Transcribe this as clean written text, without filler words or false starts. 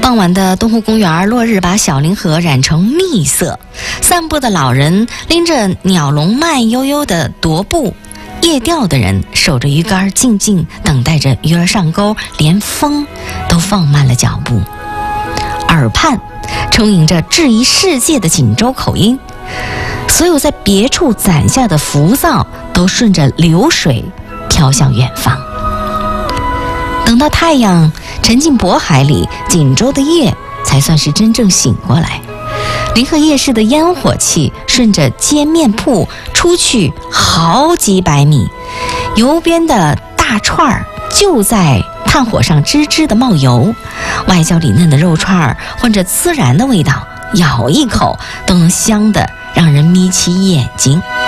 傍晚的东湖公园，落日把小凌河染成蜜色，散步的老人拎着鸟笼慢悠悠地踱步，夜钓的人守着鱼竿，静静等待着鱼儿上钩，连风都放慢了脚步。耳畔充盈着质疑世界的锦州口音，所有在别处攒下的浮躁都顺着流水飘向远方。等到太阳沉进渤海里，锦州的夜才算是真正醒过来。临河夜市的烟火气顺着街面铺出去好几百米，油边的大串儿就在炭火上吱吱地冒油，外焦里嫩的肉串儿混着孜然的味道，咬一口都能香得让人眯起眼睛。